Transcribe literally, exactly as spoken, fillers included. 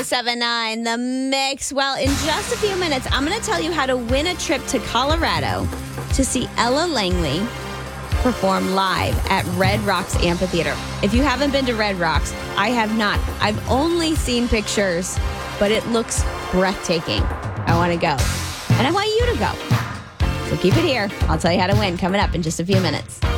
seven nine, the mix. Well, in just a few minutes, I'm going to tell you how to win a trip to Colorado to see Ella Langley perform live at Red Rocks Amphitheater. If you haven't been to Red Rocks, I have not. I've only seen pictures, but it looks breathtaking. I want to go. And I want you to go. So keep it here. I'll tell you how to win coming up in just a few minutes.